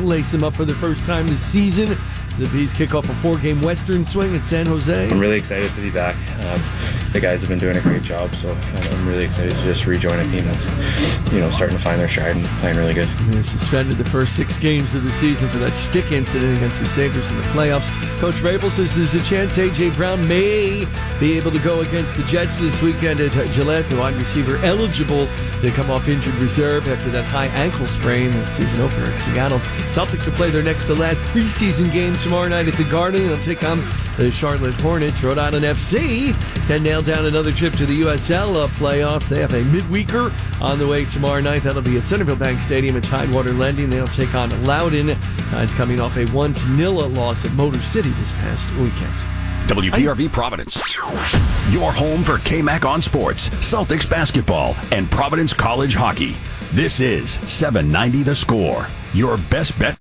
lace them up for the first time this season. The Bees kick off a 4-game Western swing at San Jose. I'm really excited to be back. The guys have been doing a great job, so I'm really excited to just rejoin a team that's, starting to find their stride and playing really good. They suspended the first 6 games of the season for that stick incident against the Sabres in the playoffs. Coach Vrabel says there's a chance A.J. Brown may be able to go against the Jets this weekend at Gillette, the wide receiver eligible to come off injured reserve after that high ankle sprain, the season opener at Seattle. Celtics will play their next to last preseason game tomorrow night at the Garden. They'll take on the Charlotte Hornets. Rhode Island FC can nail down another trip to the USL playoffs. They have a midweeker on the way tomorrow night. That'll be at Centerville Bank Stadium at Tidewater Lending. They'll take on Loudoun. Tide's coming off a 1-0 loss at Motor City this past weekend. WPRV Providence. Your home for KMAC on sports, Celtics basketball, and Providence College hockey. This is 790 The Score. Your best bet.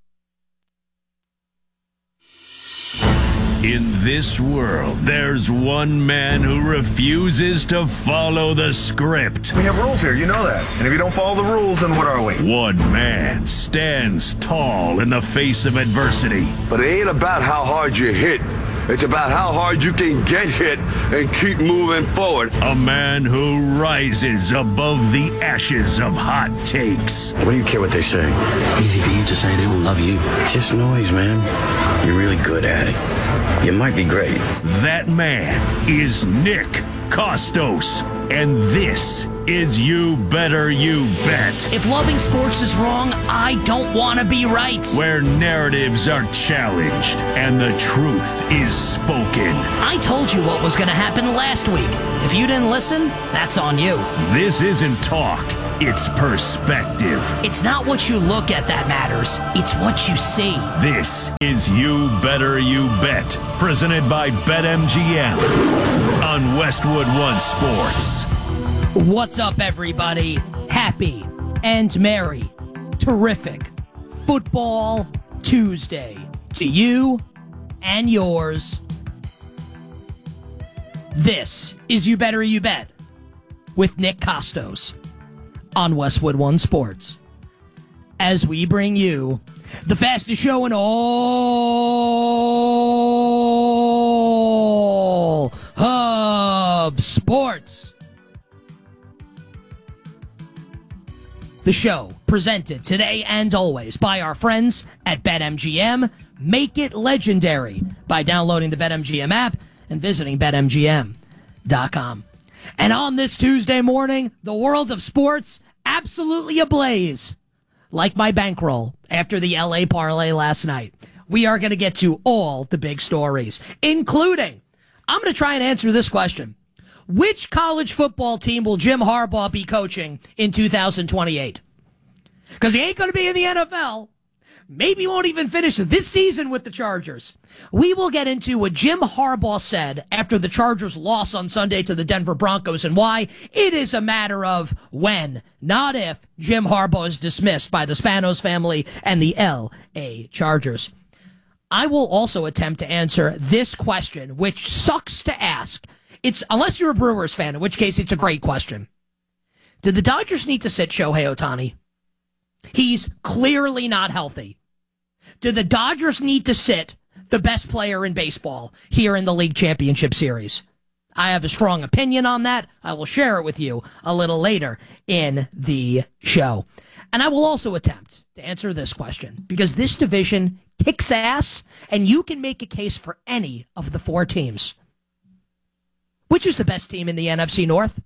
In this world, there's one man who refuses to follow the script. We have rules here, you know that. And if you don't follow the rules, then what are we? One man stands tall in the face of adversity. But it ain't about how hard you hit. It's about how hard you can get hit and keep moving forward. A man who rises above the ashes of hot takes. What do you care what they say? Easy for you to say they don't love you. Just noise, man. You're really good at it. You might be great. That man is Nick Kostos. And this is You Better You Bet. If loving sports is wrong, I don't want to be right. Where narratives are challenged and the truth is spoken. I told you what was going to happen last week. If you didn't listen, that's on you. This isn't talk. It's perspective. It's not what you look at that matters. It's what you see. This is You Better You Bet, presented by BetMGM on Westwood One Sports. What's up, everybody? Happy and merry, terrific Football Tuesday to you and yours. This is You Better You Bet with Nick Kostos on Westwood One Sports, as we bring you the fastest show in all of sports. The show presented today and always by our friends at BetMGM. Make it legendary by downloading the BetMGM app and visiting BetMGM.com. And on this Tuesday morning, the world of sports absolutely ablaze. Like my bankroll after the LA parlay last night. We are going to get to all the big stories, including, I'm going to try and answer this question. Which college football team will Jim Harbaugh be coaching in 2028? Because he ain't going to be in the NFL. Maybe he won't even finish this season with the Chargers. We will get into what Jim Harbaugh said after the Chargers' loss on Sunday to the Denver Broncos and why it is a matter of when, not if, Jim Harbaugh is dismissed by the Spanos family and the L.A. Chargers. I will also attempt to answer this question, which sucks to ask. It's unless you're a Brewers fan, in which case it's a great question. Did the Dodgers need to sit Shohei Ohtani? He's clearly not healthy. Do the Dodgers need to sit the best player in baseball here in the League Championship Series? I have a strong opinion on that. I will share it with you a little later in the show. And I will also attempt to answer this question because this division kicks ass and you can make a case for any of the 4 teams. Which is the best team in the NFC North?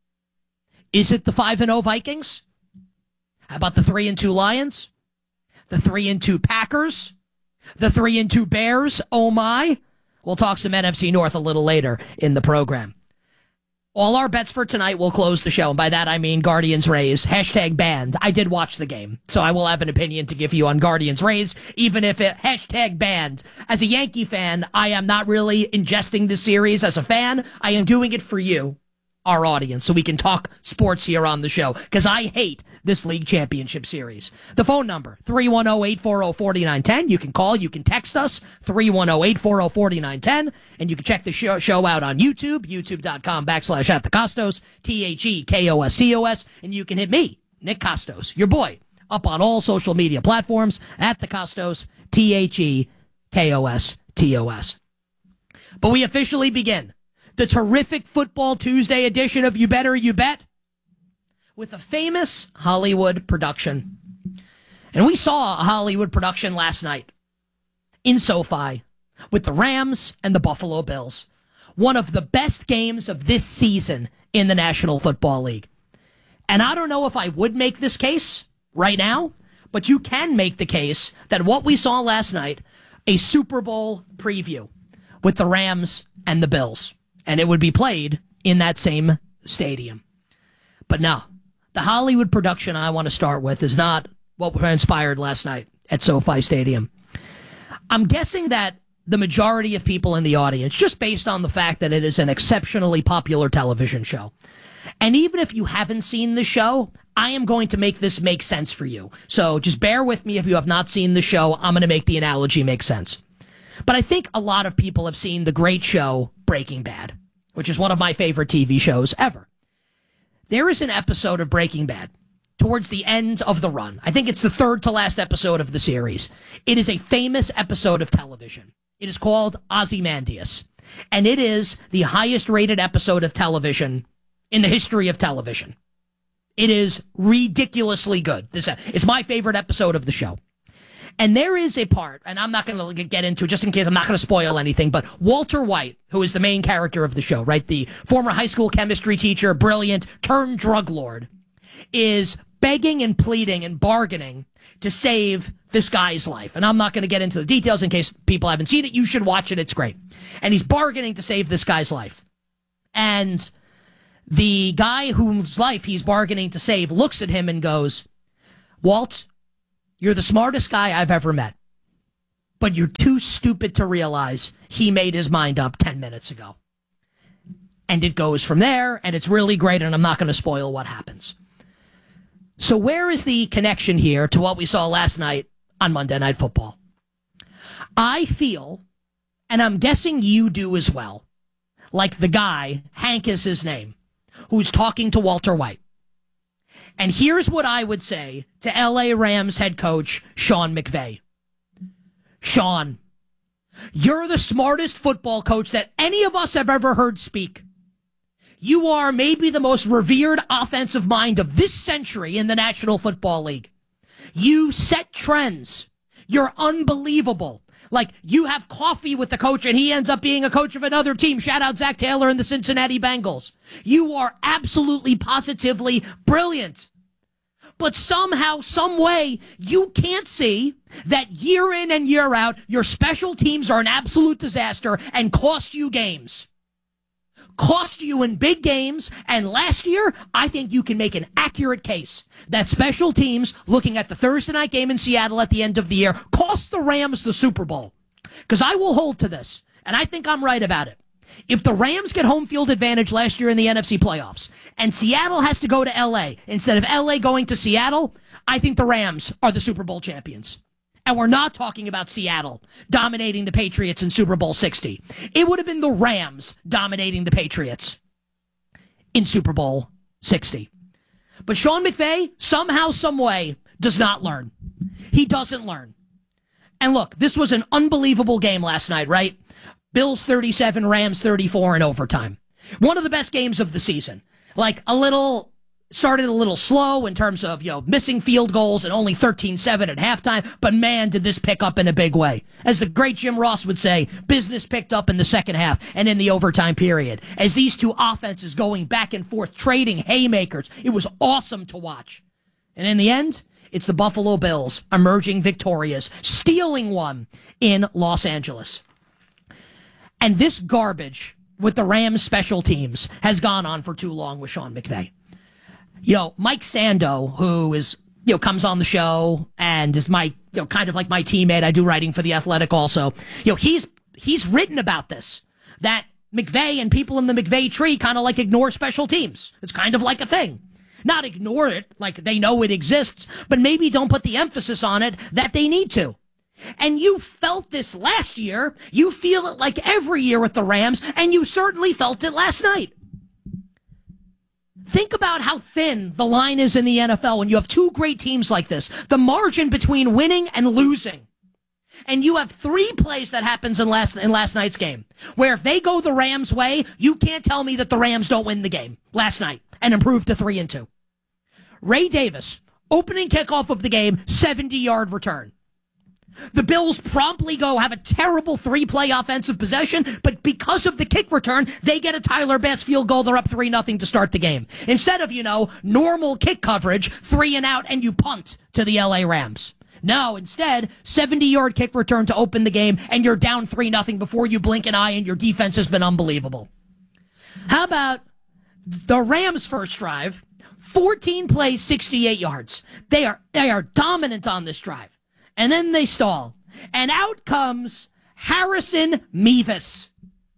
Is it the 5-0 Vikings? How about the 3-2 Lions? The 3-2 Packers? The 3-2 Bears? Oh my. We'll talk some NFC North a little later in the program. All our bets for tonight will close the show. And by that I mean Guardians Rays. # banned. I did watch the game, so I will have an opinion to give you on Guardians Rays, even if it # banned. As a Yankee fan, I am not really ingesting the series as a fan. I am doing it for you, our audience, so we can talk sports here on the show, because I hate this League Championship Series. The phone number, 310-840-4910. You can call, you can text us, 310-840-4910, and you can check the show out on YouTube, youtube.com/@thekostos, TheKostos, and you can hit me, Nick Kostos, your boy, up on all social media platforms at the Costos, TheKostos. But we officially begin the terrific Football Tuesday edition of You Better You Bet with a famous Hollywood production. And we saw a Hollywood production last night in SoFi with the Rams and the Buffalo Bills. One of the best games of this season in the National Football League. And I don't know if I would make this case right now, but you can make the case that what we saw last night, a Super Bowl preview with the Rams and the Bills, and it would be played in that same stadium. But no, the Hollywood production I want to start with is not what transpired last night at SoFi Stadium. I'm guessing that the majority of people in the audience, just based on the fact that it is an exceptionally popular television show, and even if you haven't seen the show, I am going to make this make sense for you. So just bear with me if you have not seen the show. I'm going to make the analogy make sense. But I think a lot of people have seen the great show Breaking Bad, which is one of my favorite TV shows ever. There is an episode of Breaking Bad towards the end of the run. I think it's the third to last episode of the series. It is a famous episode of television. It is called Ozymandias, and it is the highest rated episode of television in the history of television. It is ridiculously good. It's my favorite episode of the show. And there is a part, and I'm not going to get into it just in case I'm not going to spoil anything, but Walter White, who is the main character of the show, right? The former high school chemistry teacher, brilliant, turned drug lord, is begging and pleading and bargaining to save this guy's life. And I'm not going to get into the details in case people haven't seen it. You should watch it. It's great. And he's bargaining to save this guy's life. And the guy whose life he's bargaining to save looks at him and goes, Walt, you're the smartest guy I've ever met, but you're too stupid to realize he made his mind up 10 minutes ago. And it goes from there, and it's really great, and I'm not going to spoil what happens. So where is the connection here to what we saw last night on Monday Night Football? I feel, and I'm guessing you do as well, like the guy, Hank is his name, who's talking to Walter White. And here's what I would say to LA Rams head coach Sean McVay. Sean, you're the smartest football coach that any of us have ever heard speak. You are maybe the most revered offensive mind of this century in the National Football League. You set trends. You're unbelievable. Like, you have coffee with the coach and he ends up being a coach of another team. Shout out Zach Taylor and the Cincinnati Bengals. You are absolutely, positively brilliant. But somehow, some way, you can't see that year in and year out, your special teams are an absolute disaster and cost you games. Cost you in big games, and last year, I think you can make an accurate case that special teams, looking at the Thursday night game in Seattle at the end of the year, cost the Rams the Super Bowl. Because I will hold to this, and I think I'm right about it. If the Rams get home field advantage last year in the NFC playoffs, and Seattle has to go to L.A. instead of L.A. going to Seattle, I think the Rams are the Super Bowl champions. And we're not talking about Seattle dominating the Patriots in Super Bowl 60. It would have been the Rams dominating the Patriots in Super Bowl 60. But Sean McVay, somehow, some way, does not learn. He doesn't learn. And look, this was an unbelievable game last night, right? Bills 37, Rams 34 in overtime. One of the best games of the season. Like, started a little slow in terms of, missing field goals and only 13-7 at halftime. But man, did this pick up in a big way. As the great Jim Ross would say, business picked up in the second half and in the overtime period. As these two offenses going back and forth, trading haymakers. It was awesome to watch. And in the end, it's the Buffalo Bills emerging victorious, stealing one in Los Angeles. And this garbage with the Rams special teams has gone on for too long with Sean McVay. Mike Sando, who is, comes on the show and is my, kind of like my teammate. I do writing for The Athletic also. He's written about this, that McVay and people in the McVay tree kind of like ignore special teams. It's kind of like a thing. Not ignore it like they know it exists, but maybe don't put the emphasis on it that they need to. And you felt this last year. You feel it like every year with the Rams, and you certainly felt it last night. Think about how thin the line is in the NFL when you have two great teams like this. The margin between winning and losing. And you have 3 plays that happens in last night's game, where if they go the Rams' way, you can't tell me that the Rams don't win the game last night and improve to 3-2. Ray Davis, opening kickoff of the game, 70-yard return. The Bills promptly have a terrible 3-play offensive possession, but because of the kick return, they get a Tyler Bass field goal. They're up 3-0 to start the game. Instead of, normal kick coverage, 3 and out, and you punt to the LA Rams. No, instead, 70-yard kick return to open the game, and you're down 3-0 before you blink an eye, and your defense has been unbelievable. How about the Rams' first drive? 14 plays, 68 yards. They are dominant on this drive. And then they stall. And out comes Harrison Mevis.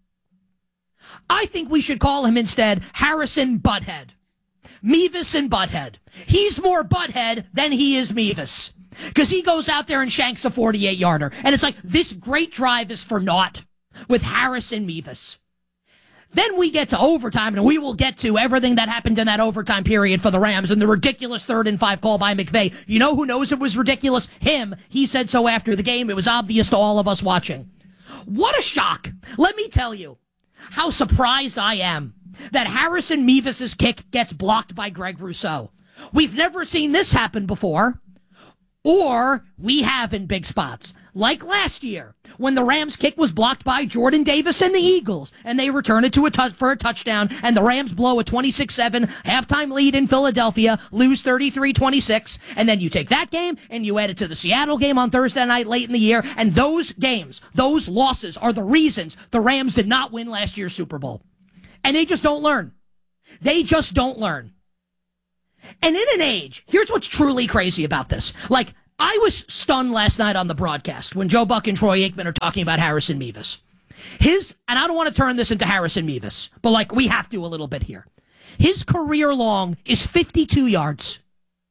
I think we should call him instead Harrison Butthead. Mevis and Butthead. He's more Butthead than he is Mevis. Because he goes out there and shanks a 48-yarder. And it's like, this great drive is for naught with Harrison Mevis. Then we get to overtime, and we will get to everything that happened in that overtime period for the Rams and the ridiculous 3rd and 5 call by McVay. You know who knows it was ridiculous? Him. He said so after the game. It was obvious to all of us watching. What a shock. Let me tell you how surprised I am that Harrison Mevis' kick gets blocked by Greg Rousseau. We've never seen this happen before. Or we have in big spots. Like last year, when the Rams kick was blocked by Jordan Davis and the Eagles, and they return it to for a touchdown, and the Rams blow a 26-7 halftime lead in Philadelphia, lose 33-26, and then you take that game, and you add it to the Seattle game on Thursday night late in the year, and those games, those losses are the reasons the Rams did not win last year's Super Bowl. And they just don't learn. They just don't learn. And in an age, here's what's truly crazy about this. Like, I was stunned last night on the broadcast when Joe Buck and Troy Aikman are talking about Harrison Mevis. And I don't want to turn this into Harrison Mevis, but we have to a little bit here. His career long is 52 yards.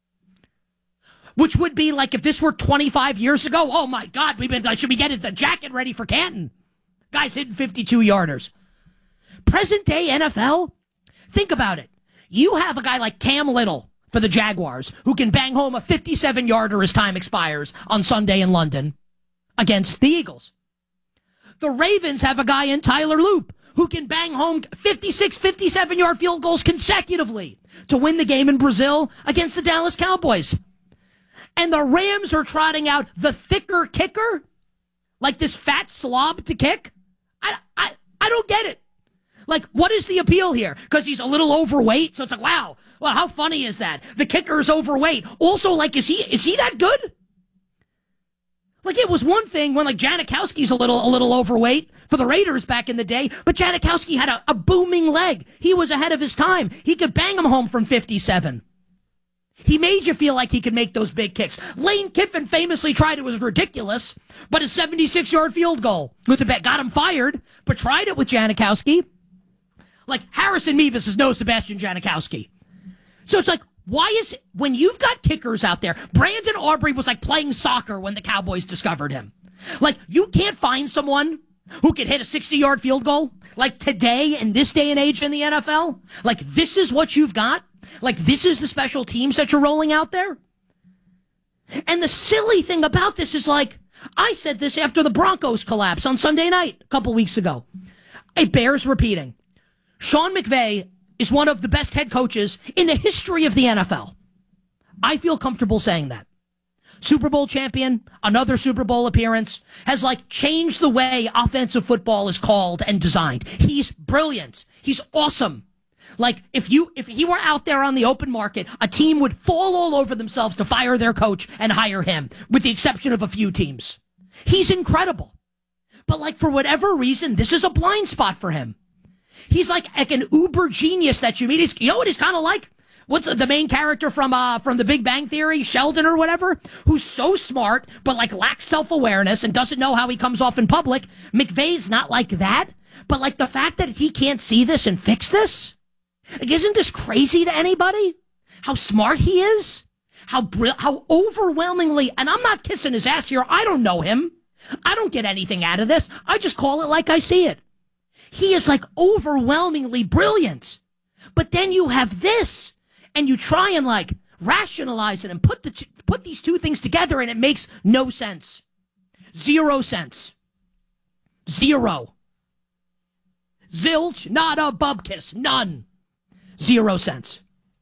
Which would be like if this were 25 years ago, oh my God, should we get the jacket ready for Canton? Guy's hitting 52-yarders. Present day NFL, think about it. You have a guy like Cam Little for the Jaguars who can bang home a 57-yarder as time expires on Sunday in London against the Eagles. The Ravens have a guy in Tyler Loop who can bang home 56, 57-yard field goals consecutively to win the game in Brazil against the Dallas Cowboys. And the Rams are trotting out the thicker kicker, like this fat slob to kick. I don't get it. Like, what is the appeal here? Because he's a little overweight? So it's like, wow, well, how funny is that? The kicker is overweight. Also, is he that good? Like, it was one thing when, Janikowski's a little overweight for the Raiders back in the day, but Janikowski had a booming leg. He was ahead of his time. He could bang him home from 57. He made you feel like he could make those big kicks. Lane Kiffin famously tried it, was ridiculous, but a 76-yard field goal got him fired, but tried it with Janikowski. Harrison Mevis is no Sebastian Janikowski. So it's when you've got kickers out there, Brandon Aubrey was playing soccer when the Cowboys discovered him. You can't find someone who can hit a 60-yard field goal today in this day and age in the NFL. This is what you've got. This is the special teams that you're rolling out there. And the silly thing about this is I said this after the Broncos collapse on Sunday night a couple weeks ago. It bears repeating. Sean McVay is one of the best head coaches in the history of the NFL. I feel comfortable saying that. Super Bowl champion, another Super Bowl appearance, has changed the way offensive football is called and designed. He's brilliant. He's awesome. If he were out there on the open market, a team would fall all over themselves to fire their coach and hire him, with the exception of a few teams. He's incredible. But for whatever reason, this is a blind spot for him. He's like an uber genius that you meet. You know what he's kind of like? What's the main character from The Big Bang Theory, Sheldon or whatever, who's so smart but lacks self-awareness and doesn't know how he comes off in public. McVay's not like that, but the fact that he can't see this and fix this, isn't this crazy to anybody? How smart he is, how overwhelmingly, and I'm not kissing his ass here. I don't know him. I don't get anything out of this. I just call it like I see it. He is overwhelmingly brilliant. But then you have this, and you try and like rationalize it and put these two things together, and it makes no sense. 0 sense. 0. Zilch, not a bubkiss. None. 0 sense.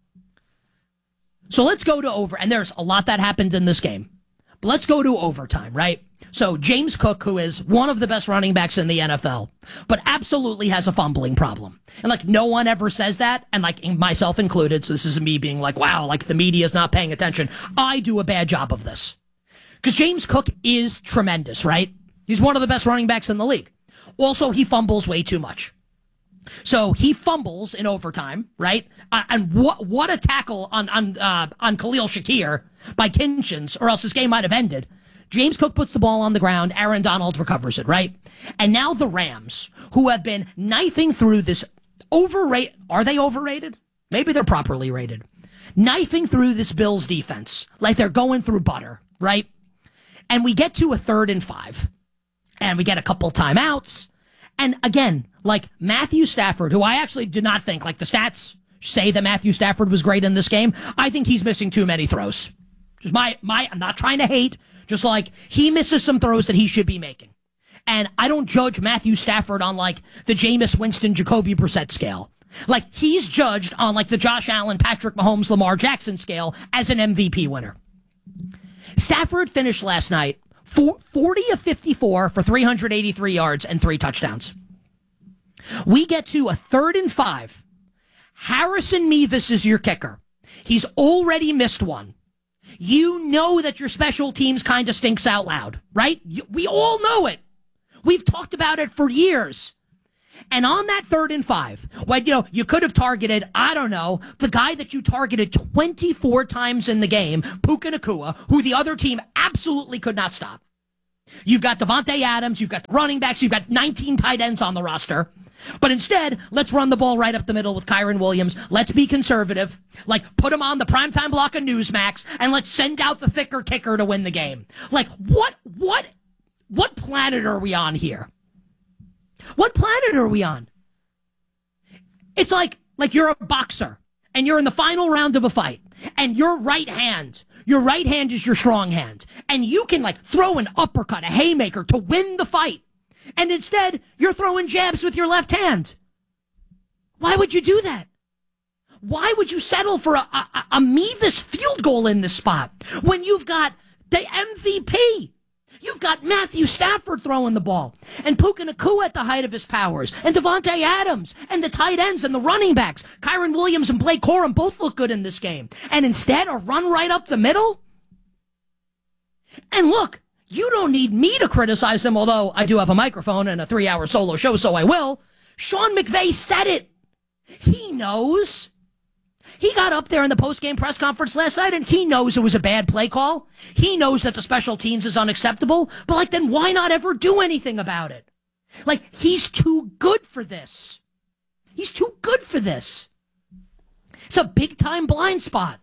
So let's go to over, and there's a lot that happened in this game. But let's go to overtime, right? So James Cook, who is one of the best running backs in the NFL, but absolutely has a fumbling problem. And like no one ever says that, and like myself included, so this is me being like, wow, like the media is not paying attention. I do a bad job of this. Because James Cook is tremendous, right? He's one of the best running backs in the league. Also, he fumbles way too much. So he fumbles in overtime, right? And what a tackle on Khalil Shakir by Kinchins, or else this game might have ended. James Cook puts the ball on the ground. Aaron Donald recovers it, right? And now the Rams, who have been knifing through this are they overrated? Maybe they're properly rated. Knifing through this Bills defense like they're going through butter, right? And we get to a 3rd and 5. And we get a couple timeouts. And again, like Matthew Stafford, who I actually do not think, like the stats say that Matthew Stafford was great in this game. I think he's missing too many throws. Just I'm not trying to hate, just like he misses some throws that he should be making. And I don't judge Matthew Stafford on like the Jameis Winston, Jacoby Brissett scale. Like he's judged on like the Josh Allen, Patrick Mahomes, Lamar Jackson scale as an MVP winner. Stafford finished last night 40 of 54 for 383 yards and 3 touchdowns. We get to a 3rd and 5. Harrison Mevis is your kicker. He's already missed one. You know that your special teams kind of stinks out loud, right? We all know it. We've talked about it for years. And on that 3rd and 5, when, you could have targeted, I don't know, the guy that you targeted 24 times in the game, Puka Nacua, who the other team absolutely could not stop. You've got Devontae Adams, you've got running backs, you've got 19 tight ends on the roster. But instead, let's run the ball right up the middle with Kyron Williams. Let's be conservative. Like, put him on the primetime block of Newsmax, and let's send out the thicker kicker to win the game. Like, what planet are we on here? What planet are we on? It's like you're a boxer, and you're in the final round of a fight, and your right hand is your strong hand, and you can like throw an uppercut, a haymaker to win the fight. And instead, you're throwing jabs with your left hand. Why would you do that? Why would you settle for a Mevis field goal in this spot when you've got the MVP? You've got Matthew Stafford throwing the ball, and Puka Nacua at the height of his powers, and Devontae Adams, and the tight ends and the running backs. Kyron Williams and Blake Corum both look good in this game. And instead, a run right up the middle? And look, you don't need me to criticize him, although I do have a microphone and a 3-hour solo show, so I will. Sean McVay said it. He knows. He got up there in the post-game press conference last night, and he knows it was a bad play call. He knows that the special teams is unacceptable, but like, then why not ever do anything about it? Like, he's too good for this. He's too good for this. It's a big-time blind spot.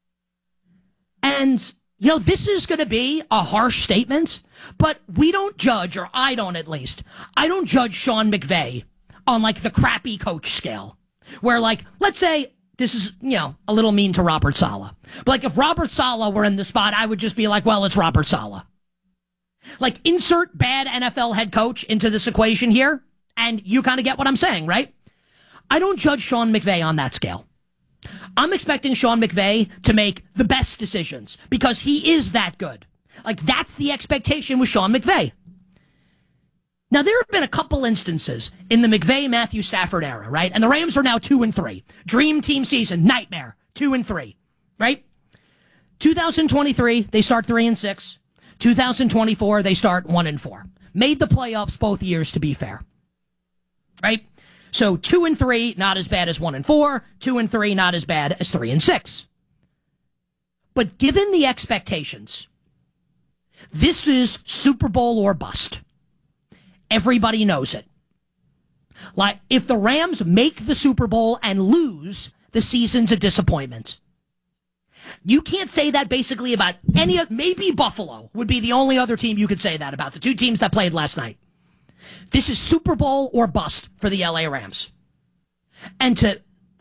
And this is going to be a harsh statement, but we don't judge, or I don't at least, I don't judge Sean McVay on like the crappy coach scale, where like, let's say this is, a little mean to Robert Saleh. But like if Robert Saleh were in the spot, I would just be like, well, it's Robert Saleh. Like insert bad NFL head coach into this equation here, and you kind of get what I'm saying, right? I don't judge Sean McVay on that scale. I'm expecting Sean McVay to make the best decisions because he is that good. Like, that's the expectation with Sean McVay. Now, there have been a couple instances in the McVay-Matthew Stafford era, right? And the Rams are now 2-3. Dream team season, nightmare, 2-3, right? 2023, they start 3-6. 2024, they start 1-4. Made the playoffs both years, to be fair, right? So 2-3, not as bad as 1-4. 2-3, not as bad as 3-6. But given the expectations, this is Super Bowl or bust. Everybody knows it. Like, if the Rams make the Super Bowl and lose, the season's a disappointment. You can't say that basically about any of, maybe Buffalo would be the only other team you could say that about, the two teams that played last night. This is Super Bowl or bust for the LA Rams. And to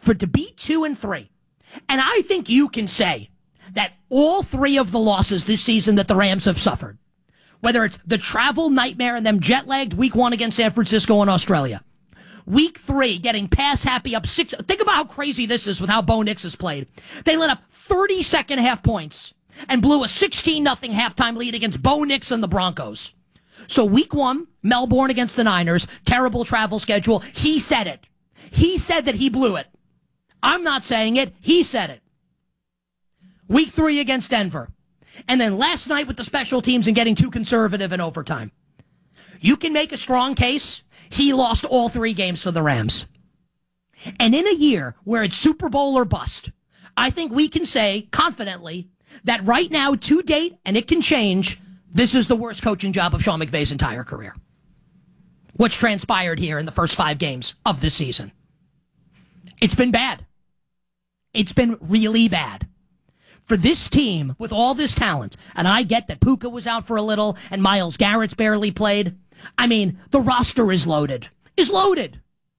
for to be 2-3. And I think you can say that all three of the losses this season that the Rams have suffered, whether it's the travel nightmare and them jet-lagged week 1 against San Francisco and Australia, week 3 getting pass happy up 6. Think about how crazy this is with how Bo Nix has played. They let up 30 second half points and blew a 16-0 halftime lead against Bo Nix and the Broncos. So week 1, Melbourne against the Niners, terrible travel schedule. He said it. He said that he blew it. I'm not saying it. He said it. Week 3 against Denver. And then last night with the special teams and getting too conservative in overtime. You can make a strong case. He lost all 3 games for the Rams. And in a year where it's Super Bowl or bust, I think we can say confidently that right now, to date, and it can change, this is the worst coaching job of Sean McVay's entire career. What's transpired here in the first 5 games of this season. It's been bad. It's been really bad. For this team, with all this talent, and I get that Puka was out for a little, and Myles Garrett's barely played. I mean, the roster is loaded. Is loaded.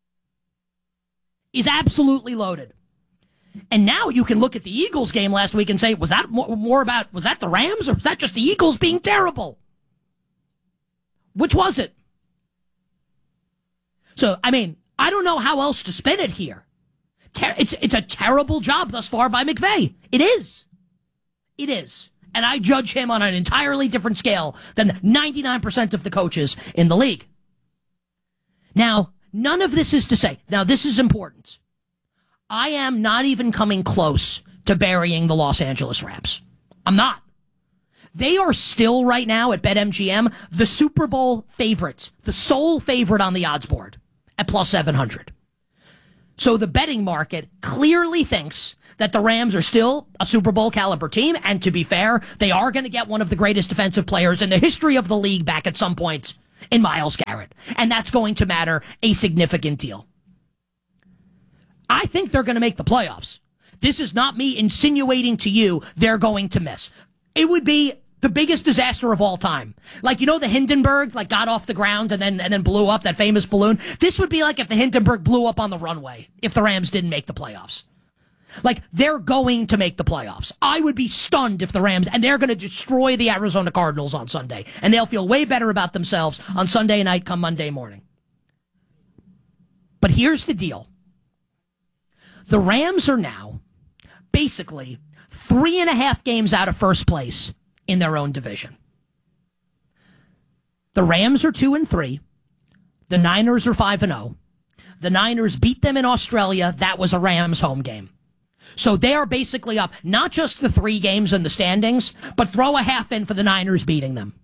Is absolutely loaded. And now you can look at the Eagles game last week and say, was that more about, was that the Rams, or was that just the Eagles being terrible? Which was it? So, I mean, I don't know how else to spin it here. It's a terrible job thus far by McVay. It is. It is. And I judge him on an entirely different scale than 99% of the coaches in the league. Now, none of this is to say, now this is important. I am not even coming close to burying the Los Angeles Rams. I'm not. They are still right now at BetMGM the Super Bowl favorites, the sole favorite on the odds board at plus 700. So the betting market clearly thinks that the Rams are still a Super Bowl caliber team. And to be fair, they are going to get one of the greatest defensive players in the history of the league back at some point in Myles Garrett. And that's going to matter a significant deal. I think they're going to make the playoffs. This is not me insinuating to you they're going to miss. It would be the biggest disaster of all time. Like, you know, the Hindenburg, got off the ground and then blew up, that famous balloon. This would be like if the Hindenburg blew up on the runway, if the Rams didn't make the playoffs. They're going to make the playoffs. I would be stunned if the Rams, and they're going to destroy the Arizona Cardinals on Sunday, and they'll feel way better about themselves on Sunday night come Monday morning. But here's the deal. The Rams are now basically 3.5 games out of first place in their own division. The Rams are 2-3. The Niners are 5-0. The Niners beat them in Australia. That was a Rams home game. So they are basically up not just the 3 games in the standings, but throw a half in for the Niners beating them.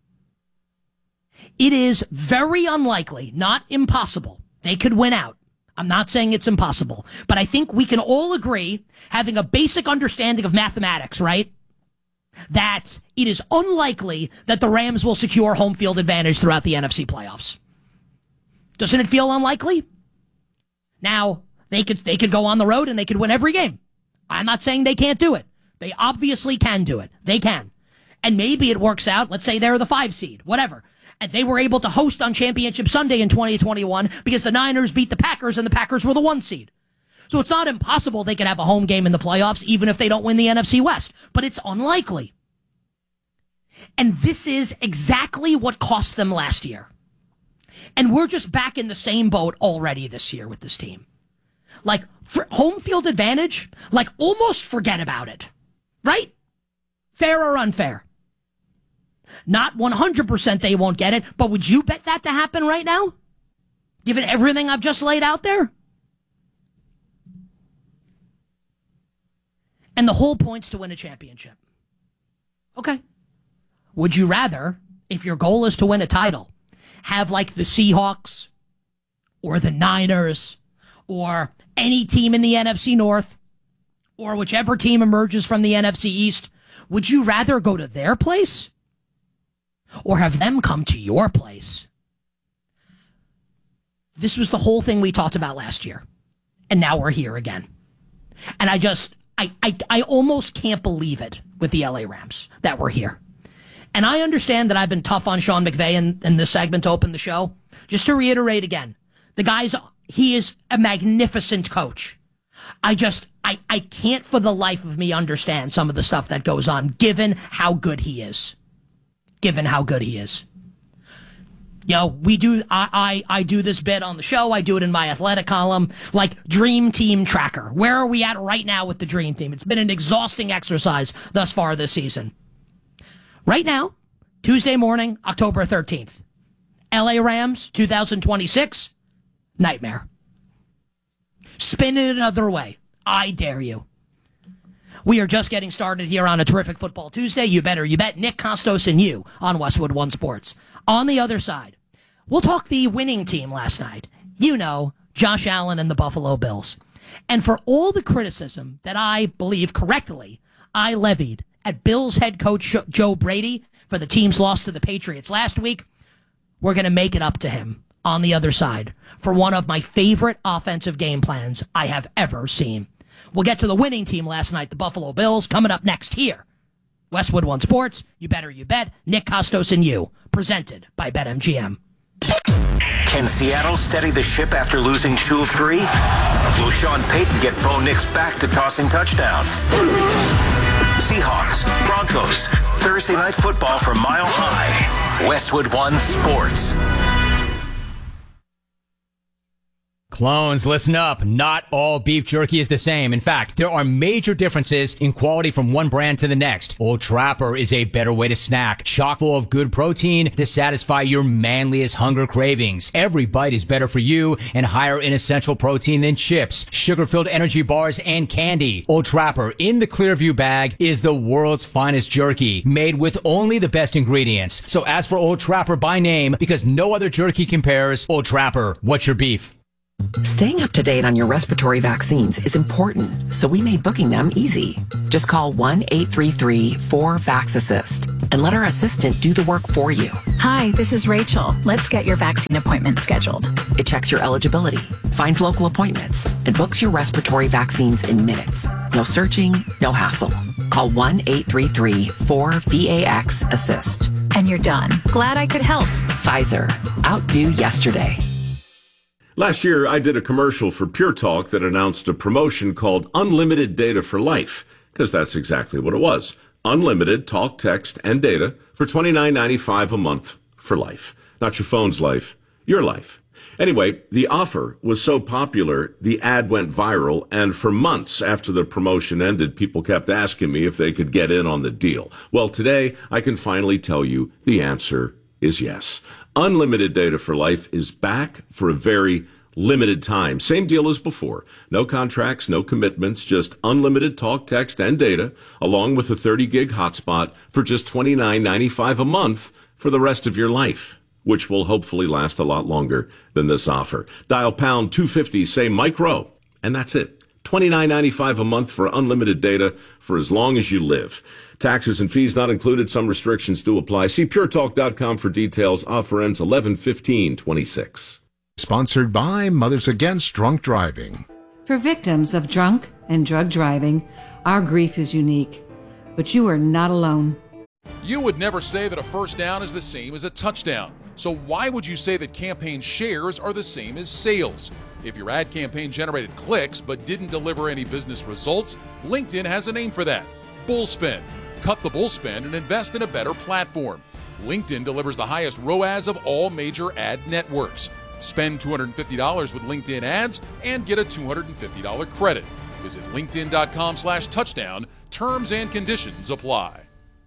It is very unlikely, not impossible. They could win out. I'm not saying it's impossible, but I think we can all agree, having a basic understanding of mathematics, right? That it is unlikely that the Rams will secure home field advantage throughout the NFC playoffs. Doesn't it feel unlikely? Now, they could go on the road and they could win every game. I'm not saying they can't do it. They obviously can do it. They can. And maybe it works out. Let's say they're the 5 seed, whatever. And they were able to host on Championship Sunday in 2021 because the Niners beat the Packers and the Packers were the 1 seed. So it's not impossible they could have a home game in the playoffs, even if they don't win the NFC West. But it's unlikely. And this is exactly what cost them last year. And we're just back in the same boat already this year with this team. For home field advantage, almost forget about it. Right? Fair or unfair? Not 100% they won't get it, but would you bet that to happen right now? Given everything I've just laid out there? And the whole point's to win a championship. Okay. Would you rather, if your goal is to win a title, have the Seahawks or the Niners or any team in the NFC North or whichever team emerges from the NFC East? Would you rather go to their place or have them come to your place? This was the whole thing we talked about last year. And now we're here again. And I almost can't believe it with the LA Rams that we're here. And I understand that I've been tough on Sean McVay in this segment to open the show. Just to reiterate again, he is a magnificent coach. I can't for the life of me understand some of the stuff that goes on, given how good he is. You know, we do, I do this bit on the show. I do it in my athletic column, like Dream Team Tracker. Where are we at right now with the Dream Team? It's been an exhausting exercise thus far this season. Right now, Tuesday morning, October 13th, LA Rams 2026, nightmare. Spin it another way. I dare you. We are just getting started here on a terrific Football Tuesday. You better, you bet. Nick Costos and you on Westwood One Sports. On the other side, we'll talk the winning team last night. You know, Josh Allen and the Buffalo Bills. And for all the criticism that I believe correctly I levied at Bills head coach Joe Brady for the team's loss to the Patriots last week, we're going to make it up to him on the other side for one of my favorite offensive game plans I have ever seen. We'll get to the winning team last night, the Buffalo Bills, coming up next here. Westwood One Sports, you better, you bet. Nick Costos and you, presented by BetMGM. Can Seattle steady the ship after losing 2 of 3? Will Sean Payton get Bo Nix back to tossing touchdowns? Seahawks, Broncos, Thursday Night Football from Mile High. Westwood One Sports. Clones, listen up. Not all beef jerky is the same. In fact, there are major differences in quality from one brand to the next. Old Trapper is a better way to snack, chock full of good protein to satisfy your manliest hunger cravings. Every bite is better for you and higher in essential protein than chips, sugar-filled energy bars, and candy. Old Trapper in the Clearview bag is the world's finest jerky, made with only the best ingredients. So ask for Old Trapper by name because no other jerky compares. Old Trapper, what's your beef? Staying up to date on your respiratory vaccines is important, so we made booking them easy. Just call 1-833-4VAX-ASSIST and let our assistant do the work for you. Hi, this is Rachel. Let's get your vaccine appointment scheduled. It checks your eligibility, finds local appointments, and books your respiratory vaccines in minutes. No searching, no hassle. Call 1-833-4VAX-ASSIST. And you're done. Glad I could help. Pfizer. Outdo yesterday. Last year, I did a commercial for Pure Talk that announced a promotion called Unlimited Data for Life, because that's exactly what it was. Unlimited talk, text, and data for $29.95 a month for life. Not your phone's life, your life. Anyway, the offer was so popular, the ad went viral, and for months after the promotion ended, people kept asking me if they could get in on the deal. Well, today, I can finally tell you the answer is yes. Unlimited Data for Life is back for a very limited time. Same deal as before. No contracts, no commitments, just unlimited talk, text, and data, along with a 30-gig hotspot for just $29.95 a month for the rest of your life, which will hopefully last a lot longer than this offer. Dial pound 250, say micro, and that's it. $29.95 a month for unlimited data for as long as you live. Taxes and fees not included. Some restrictions do apply. See puretalk.com for details. Offer ends 11/15/26. Sponsored by Mothers Against Drunk Driving. For victims of drunk and drug driving, our grief is unique. But you are not alone. You would never say that a first down is the same as a touchdown. So why would you say that campaign shares are the same as sales? If your ad campaign generated clicks but didn't deliver any business results, LinkedIn has a name for that. Bullspend. Cut the bullspend and invest in a better platform. LinkedIn delivers the highest ROAS of all major ad networks. Spend $250 with LinkedIn ads and get a $250 credit. Visit linkedin.com/touchdown. Terms and conditions apply.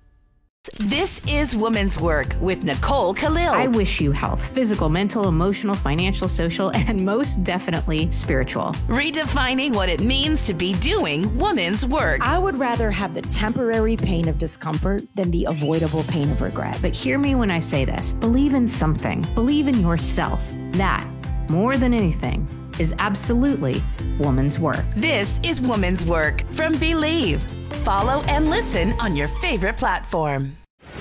This is Women's Work with Nicole Khalil. I wish you health, physical, mental, emotional, financial, social, and most definitely spiritual. Redefining what it means to be doing women's work. I would rather have the temporary pain of discomfort than the avoidable pain of regret. But hear me when I say this. Believe in something. Believe in yourself. That, more than anything, is absolutely woman's work. This is Woman's Work from Believe. Follow and listen on your favorite platform.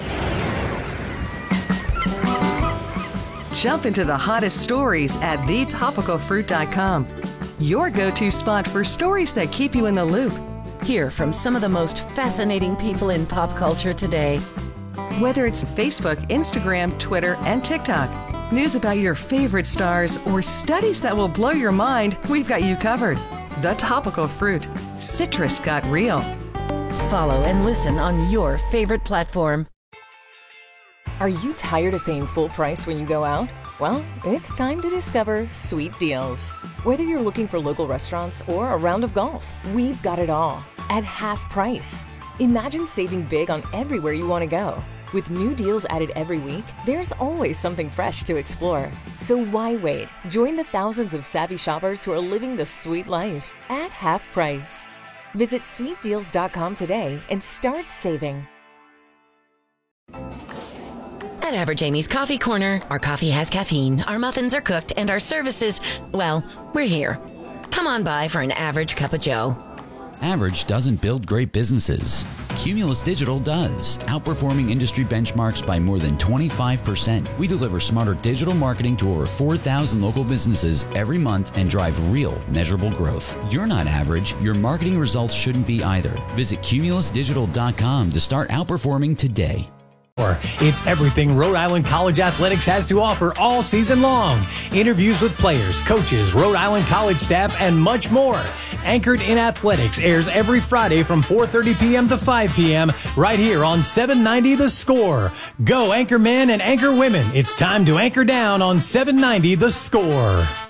Jump into the hottest stories at thetopicalfruit.com. Your go-to spot for stories that keep you in the loop. Hear from some of the most fascinating people in pop culture today. Whether it's Facebook, Instagram, Twitter, and TikTok, news about your favorite stars, or studies that will blow your mind, we've got you covered. The Topical Fruit. Citrus got real. Follow and listen on your favorite platform. Are you tired of paying full price when you go out? Well, it's time to discover Sweet Deals. Whether you're looking for local restaurants or a round of golf, we've got it all at half price. Imagine saving big on everywhere you want to go. With new deals added every week, there's always something fresh to explore. So why wait? Join the thousands of savvy shoppers who are living the sweet life at half price. Visit sweetdeals.com today and start saving. At Average Amy's Coffee Corner, our coffee has caffeine, our muffins are cooked, and our services, well, we're here. Come on by for an average cup of joe. Average doesn't build great businesses. Cumulus Digital does, outperforming industry benchmarks by more than 25%. We deliver smarter digital marketing to over 4,000 local businesses every month and drive real, measurable growth. You're not average. Your marketing results shouldn't be either. Visit cumulusdigital.com to start outperforming today. It's everything Rhode Island College Athletics has to offer all season long. Interviews with players, coaches, Rhode Island College staff, and much more. Anchored in Athletics airs every Friday from 4:30 p.m. to 5 p.m. right here on 790 The Score. Go Anchor Men and Anchor Women. It's time to anchor down on 790 The Score.